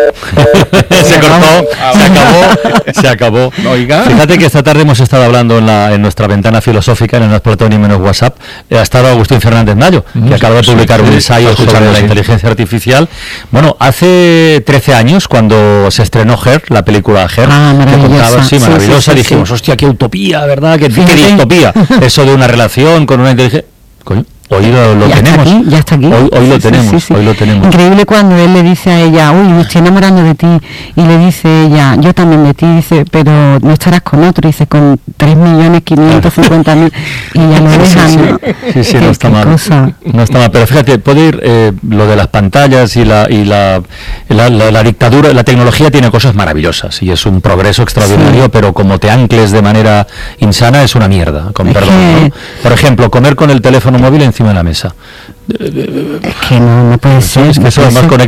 Se cortó, se acabó. Oiga. Fíjate que esta tarde hemos estado hablando en nuestra ventana filosófica, en el No Explotó Ni Menos WhatsApp, ha estado Agustín Fernández Mayo, que acaba de publicar un ensayo sobre la inteligencia artificial. Bueno, hace 13 años, cuando se estrenó Her, la película Her, maravillosa, maravillosa, dijimos, hostia, qué utopía, ¿verdad? Qué distopía, eso de una relación con una inteligencia... Coño. Hoy lo tenemos. Ya está aquí. Hoy lo tenemos, hoy lo tenemos. Increíble cuando él le dice a ella, uy, me estoy enamorando de ti, y le dice ella, yo también de ti, dice, pero no estarás con otro, dice, con 3.550.000, y ella lo deja, ¿no? Sí, no está mal. No está mal, pero fíjate, puede ir lo de las pantallas y la dictadura, la tecnología tiene cosas maravillosas y es un progreso extraordinario, pero como te ancles de manera insana es una mierda, con perdón, ¿no? Por ejemplo, comer con el teléfono móvil encima de la mesa. Es que no puede ser. Es que eso además